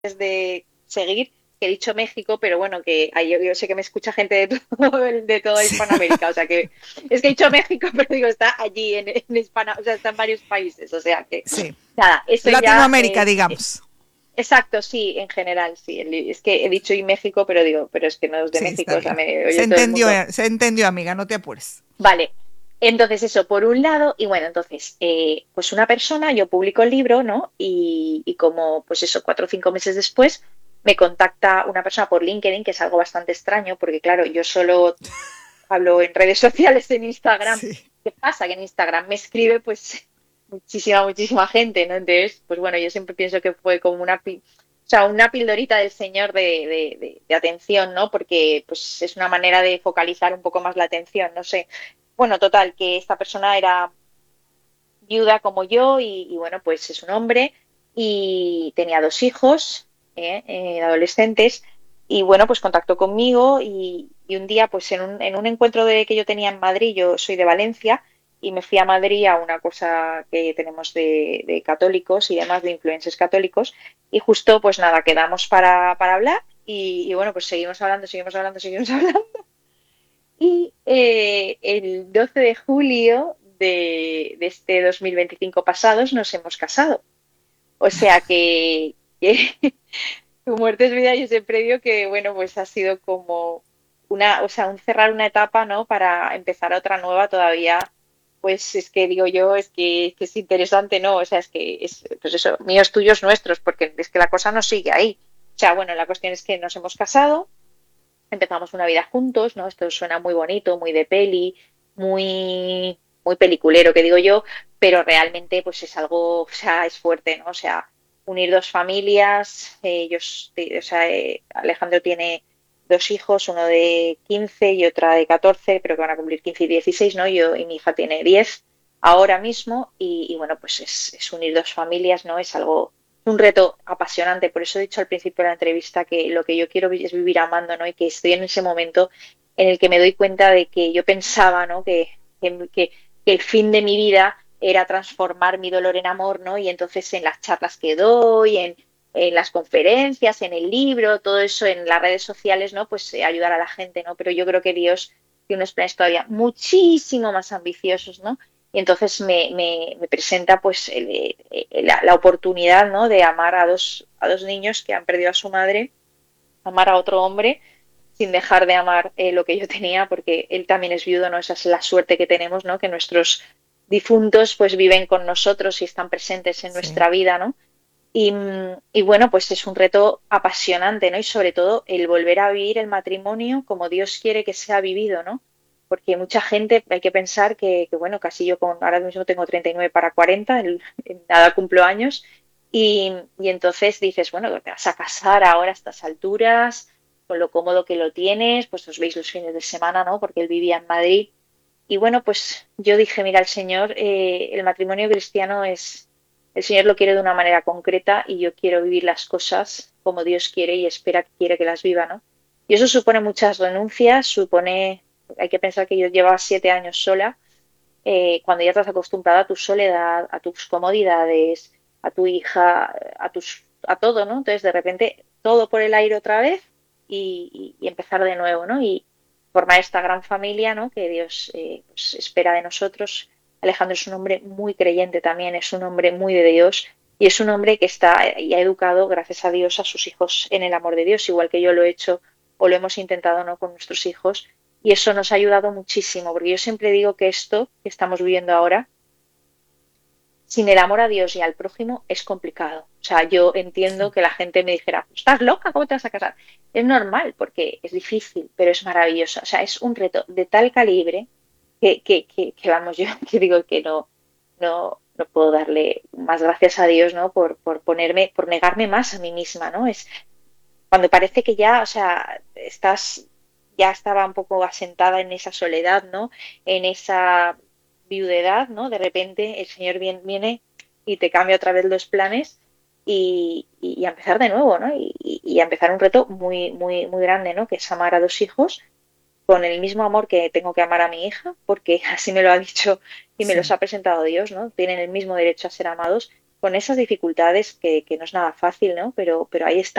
de seguir, que he dicho México, pero bueno, que yo sé que me escucha gente de toda Sí, Hispanoamérica, o sea que es que he dicho México, pero digo, está allí en Hispano, o sea, está en varios países, o sea que sí. nada, eso ya Latinoamérica, digamos. exacto, sí, en general, sí. Es que he dicho y México, pero digo, pero es que no es de Sí, está México, o sea, bien. me oye todo el mundo. Se entendió, amiga, no te apures. Vale, entonces eso, por un lado, y bueno, entonces, pues una persona, yo publico el libro, ¿no? Y como, pues eso, 4 o 5 meses después, me contacta una persona por LinkedIn, que es algo bastante extraño, porque claro, yo solo hablo en redes sociales, en Instagram. Sí, ¿Qué pasa? Que en Instagram me escribe, pues, muchísima gente, ¿no? Entonces, pues bueno, yo siempre pienso que fue como o sea, una pildorita del Señor de atención, ¿no? Porque, pues, es una manera de focalizar un poco más la atención, no sé. Bueno, total, que esta persona era viuda como yo y bueno, pues es un hombre y tenía 2 hijos, adolescentes, y bueno, pues contactó conmigo y un día, pues en un encuentro que yo tenía en Madrid, yo soy de Valencia, y me fui a Madrid a una cosa que tenemos de católicos y demás, de influencers católicos, y justo, pues nada, quedamos para hablar y bueno, pues seguimos hablando, seguimos hablando, seguimos hablando. Y el 12 de julio de este 2025 pasados nos hemos casado. O sea que tu muerte es vida, yo siempre digo que, bueno, pues ha sido como o sea, un cerrar una etapa, ¿no? Para empezar otra nueva todavía. Pues es que digo yo, es que es interesante, ¿no? O sea, es que es, pues eso, míos, tuyos, nuestros, porque es que la cosa no sigue ahí. O sea, bueno, la cuestión es que nos hemos casado, empezamos una vida juntos, ¿no? Esto suena muy bonito, muy de peli, muy peliculero, que digo yo, pero realmente pues es algo, o sea, es fuerte, ¿no? O sea, unir dos familias, o sea, Alejandro tiene 2 hijos, uno de 15 y otra de 14, pero que van a cumplir 15 y 16, ¿no? Yo y mi hija tiene 10 ahora mismo y bueno, pues es unir dos familias, ¿no? Es algo un reto apasionante. Por eso he dicho al principio de la entrevista que lo que yo quiero es vivir amando, ¿no? Y que estoy en ese momento en el que me doy cuenta de que yo pensaba, ¿no? Que el fin de mi vida era transformar mi dolor en amor, ¿no? Y entonces en las charlas que doy, en las conferencias, en el libro, todo eso, en las redes sociales, ¿no? Pues ayudar a la gente, ¿no? Pero yo creo que Dios tiene unos planes todavía muchísimo más ambiciosos, ¿no? Y entonces me presenta pues la oportunidad, ¿no? De amar a dos niños que han perdido a su madre, amar a otro hombre sin dejar de amar lo que yo tenía, porque él también es viudo, ¿no? Esa es la suerte que tenemos, ¿no? Que nuestros difuntos pues viven con nosotros y están presentes en sí. nuestra vida, ¿no? Y bueno, pues es un reto apasionante, ¿no? Y sobre todo el volver a vivir el matrimonio como Dios quiere que sea vivido, ¿no? Porque mucha gente, hay que pensar que bueno, casi yo ahora mismo tengo 39 para 40, en nada cumplo años, y entonces dices, bueno, te vas a casar ahora a estas alturas, con lo cómodo que lo tienes, pues os veis los fines de semana, ¿no? Porque él vivía en Madrid. Y bueno, pues yo dije, mira, el Señor, el matrimonio cristiano el Señor lo quiere de una manera concreta y yo quiero vivir las cosas como Dios quiere y quiere que las viva, ¿no? Y eso supone muchas renuncias, hay que pensar que yo llevaba 7 años sola, cuando ya estás acostumbrada a tu soledad, a tus comodidades, a tu hija, a todo, ¿no? Entonces de repente todo por el aire otra vez y empezar de nuevo, ¿no? Y formar esta gran familia, ¿no? Que Dios pues espera de nosotros. Alejandro es un hombre muy creyente también, es un hombre muy de Dios y es un hombre que está y ha educado, gracias a Dios, a sus hijos en el amor de Dios, igual que yo lo he hecho o lo hemos intentado, ¿no? Con nuestros hijos. Y eso nos ha ayudado muchísimo, porque yo siempre digo que esto que estamos viviendo ahora, sin el amor a Dios y al prójimo, es complicado. O sea, yo entiendo que la gente me dijera, ¿estás loca? ¿Cómo te vas a casar? Es normal, porque es difícil, pero es maravilloso. O sea, es un reto de tal calibre que vamos, yo que digo que no puedo darle más gracias a Dios, ¿no? Por negarme más a mí misma, ¿no? Es cuando parece que ya, o sea, ya estaba un poco asentada en esa soledad, ¿no? En esa viudedad, ¿no? De repente el Señor viene y te cambia otra vez los planes y a empezar de nuevo, ¿no? Y a empezar un reto muy grande, ¿no? Que es amar a 2 hijos con el mismo amor que tengo que amar a mi hija, porque así me lo ha dicho y me los Sí. ha presentado Dios, ¿no? Tienen el mismo derecho a ser amados con esas dificultades que no es nada fácil, ¿no? Pero ahí está.